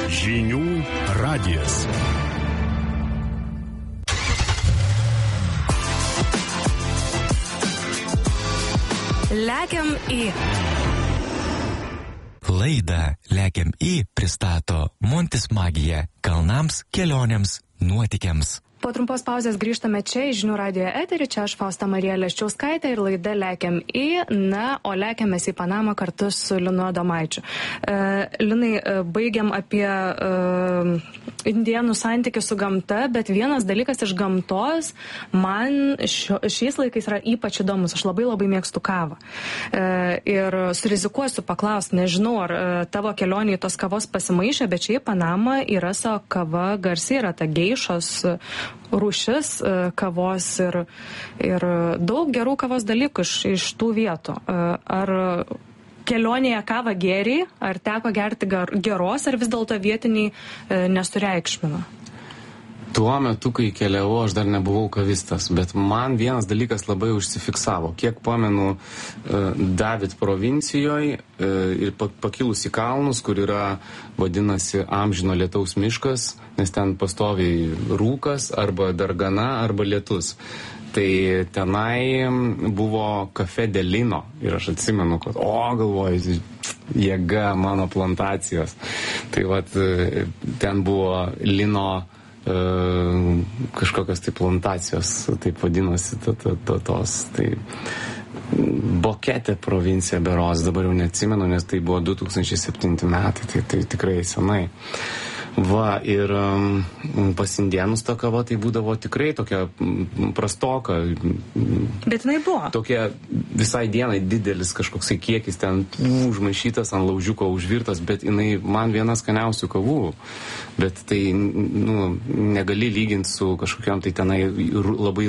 Žinių radijas. Lekiam į. Laidą Lekiam į pristato Montis Magija kalnams, kelionėms, nuotykiams. Po trumpos pauzės grįžtame čia į Žinių radijo eterį. Čia aš Fausta Marija Leščiauskaitė ir laida Lekiam į. O lekiamės į Panamą kartu su Linu Adomaičiu. Linai, baigiam apie indėnų santykių su gamta, bet vienas dalykas iš gamtos man šiais laikais yra ypač įdomus. Aš labai mėgstu kavą. Ir surizikuosiu paklausti, nežinau, ar tavo kelionė į tos kavos pasimaišė, bet čia į Panamą yra savo kava garsi, yra ta geišos rūšis kavos ir daug gerų kavos dalykų iš tų vietų. Ar kelionėje kavą gėrei, ar teko gerti geros, ar vis dėlto vietiniai nesureikšmino? Tuo metu, kai keliavau, aš dar nebuvau kavistas, bet man vienas dalykas labai užsifiksavo. Kiek pamenu, David provincijoje ir pakilus į kalnus, kur yra, vadinasi, amžino lietaus miškas, nes ten pastoviai rūkas, arba dargana, arba lietus. Tai tenai buvo Cafe de Lino ir aš atsimenu, kad, galvoju, jėga mano plantacijos. Tai vat, ten buvo Lino kažkokios tai plantacijos, taip vadinosi tos, tai Bokete provincija beros, dabar jau neatsimenu, nes tai buvo 2007 metai, tai tikrai senai. Va, ir pas indėnus ta kava tai būdavo tikrai tokia prastoka. Bet jinai buvo. Tokia visai dienai didelis kažkoksai kiekis ten užmaišytas ant laužiuko užvirtas, bet jinai man viena skaniausių kavų. Bet tai, negali lyginti su kažkokiam tai tenai labai